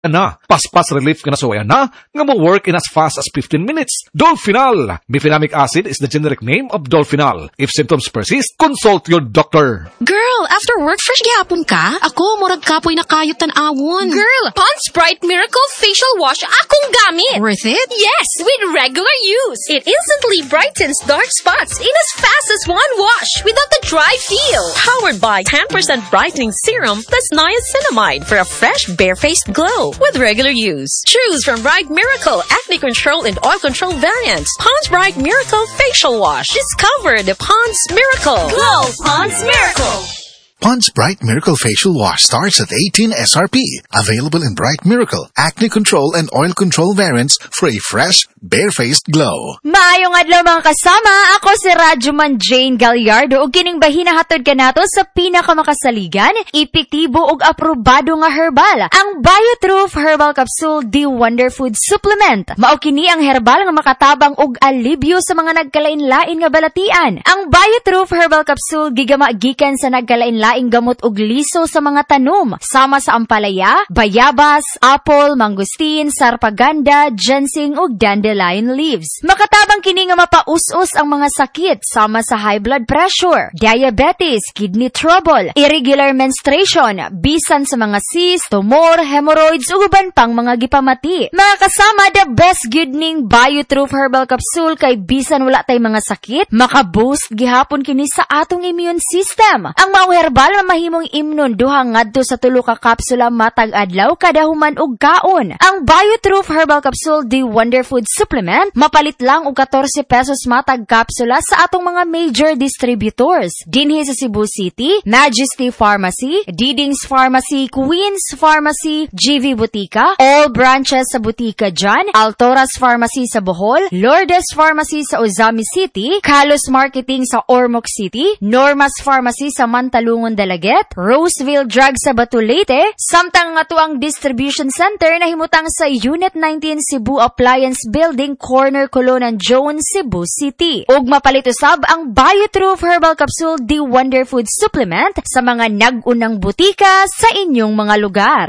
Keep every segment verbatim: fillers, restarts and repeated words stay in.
na, paspas relief ka na suwaya na, nga mo work in as fast as fifteen minutes. Dolphinal. Bifenamic acid is the generic name of Dolphinal. If symptoms persist, consult your doctor. Girl, after work fresh gihapon ka? Ako, murag kapoy na kayot tan-awon. Girl, Pond's Bright Miracle Facial Wash akong gamit. Worth it? Yes, with regular use. It instantly brightens dark spots in as fast as one wash without the dry feel. Powered by ten percent brightening serum plus niacinamide for a fresh, bare-faced glow with regular use. Choose from Bright Miracle Acne Control and Oil Control variants. Pond's Bright Miracle Facial Wash. Discover the Pond's Miracle. Glow Pond's Miracle. Pond's Bright Miracle Facial Wash starts at eighteen S R P. Available in Bright Miracle, Acne Control, and Oil Control variants for a fresh, bare-faced glow. Maayong adlaw mga kasama, ako si Radyoman Jane Gallardo ug kining bahinahatod kanato sa pinakamakasaligan, epektibo ug aprobado nga herbal, ang Biotroof Herbal Capsule The Wonder Food Supplement. Mao kini ang herbal nga makatabang og alibyo sa mga nagkalain-lain nga balatian. Ang Biotroof Herbal Capsule gigama gikan sa nagkalain-lain ing gamot ug liso sa mga tanom, sama sa ampalaya, bayabas, apple, mangustin, sarpaganda, ginseng ug dandelion leaves. Makatabang kini nga mapaus-us ang mga sakit sama sa high blood pressure, diabetes, kidney trouble, irregular menstruation, bisan sa mga cyst, tumor, hemorrhoids ug uban pang mga gipamati. Mga kasama, the best good ning Biotroof Herbal Capsule kay bisan wala tay mga sakit, maka-boost gihapon kini sa atong immune system. Ang mao herbal Bal mahimong imnon duha ngadto sa tulo ka kapsula matag adlaw kada human og kaon. Ang Biotroof Herbal Capsule The Wonder Food Supplement mapalit lang og fourteen pesos matag kapsula sa atong mga major distributors. Dinhi sa Cebu City, Majesty Pharmacy, Diding's Pharmacy, Queen's Pharmacy, G V Butika, all branches sa Butika John, Altoras Pharmacy sa Bohol, Lourdes Pharmacy sa Ozami City, Kalos Marketing sa Ormoc City, Normas Pharmacy sa Mantalungon Dalaget, Roseville Drug sa Batulete, samtang nga tuang distribution center na himutang sa Unit nineteen Cebu Appliance Building, Corner Colonan Jones, Cebu City. Ug mapalit usab ang Biotroof Herbal Capsule The Wonder Food Supplement sa mga nag-unang butika sa inyong mga lugar.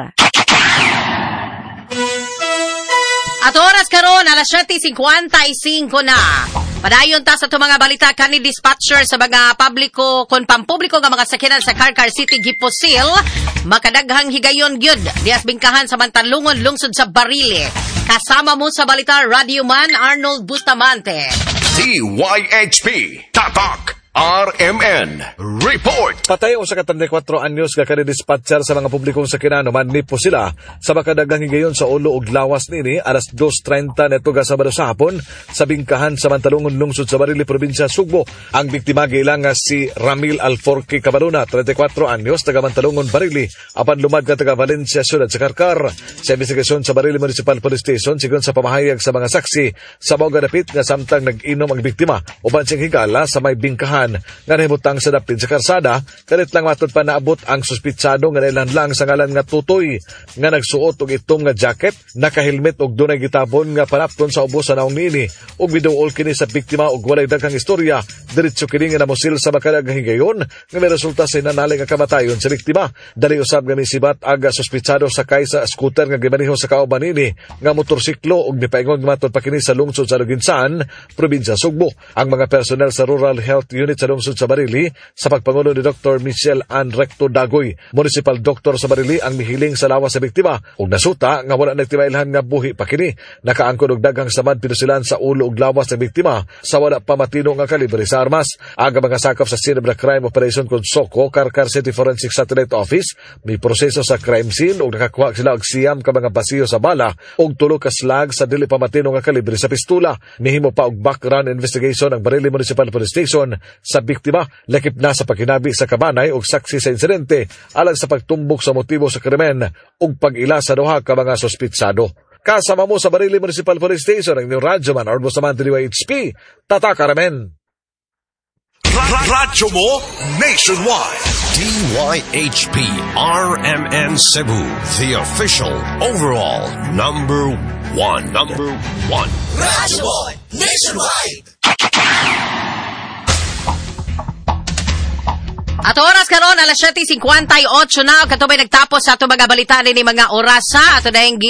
At oras karon alas seven fifty-five na. Padayon ta sa ito mga balita kani dispatcher sa mga publiko kon pampubliko nga mga sakyanan sa Carcar City Giposil makadaghang higayon gyud dias bingkahan sa Mantalungon lungsod sa Barile. Kasama mo sa balita Radio Man Arnold Bustamante. D Y H P Tatak R M N Report. Patay o sa katandekwatro anyos ka kani-dispatcher sa mga publikong sakyanan manipo sila sa makadagang higayon sa ulo ug lawas nini alas two thirty neto ga Sabado sa hapon sa bingkahan sa Mantalungon lungsod sa Barile probinsya Sugbo. Ang biktima giilang nga si Ramil Alforque Cabaruna, thirty-four anyos, taga Mantalungon, Barile, apan lumad ka taga Valencia, Ciudad sa Carcar. Sa investigasyon sa Barile Municipal Police Station sigon sa pamahayag sa mga saksi sa mao ganapit nga samtang nag-inom ang biktima uban siyang higala sa may bingkahan nga nahimutang sa dapit sa karsada, kalit lang matod pa naabot ang suspitsado nga nailan lang sa ngalan nga Tutoy nga nagsuot og itom nga jacket, nakahilmet og dunay gitabon nga panapton sa ubos sa naong nini ug biduol kini sa biktima og walay daghang istorya. Diretso kini nga namosil sa makadaghang higayon nga may resulta sa inanalig nga kamatayon sa biktima. Dali usab nga misibat aga suspitsado sakay sa scooter nga gimaniho sa kauban nini nga motorsiklo ug nipaingon matod pa kini sa lungsod sa Luginsan, probinsya Sugbo. Ang mga personnel sa Rural Health Unit sa lungsod sa Barile sa pagpangulo ni Doctor Michelle Ann Recto Dagoy, Municipal Doctor sa Barile, ang mihiling sa lawas sa biktima ug nasuta nga wala nagtimailhan nga buhi pa kini. Nakaangkon og daghang samad pinusilan sa ulo ug lawas ng biktima sa wala pa matino nga kalibre sa armas. Aga mga sakop sa Scene of the Crime Operation kung Soko, Carcar City Forensic Satellite Office, may proseso sa crime scene ug nakakuha sila og siyam ka mga basiyo sa bala ug tulo ka slag sa dili pa matino nga kalibre sa pistola. Mihimo pa og background investigation ang Barile Municipal Police Station sa biktima, lakip na sa pagkinabi sa kabanay ug saksi sa insidente alang sa pagtumbok sa motibo sa krimen ug pag-ila sa duha ka mga suspitsado. Kasama mo sa Barile Municipal Police Station ang inyong Radyoman Arnold Bustamante D Y H P Tatak R M N. Radyo mo nationwide. D Y H P R M N Cebu, the official overall number one. Number one. Radyo mo nationwide. At oras karon alas seven fifty-eight na katubay nagtapos sa ato mga balita ni mga oras sa ato dahing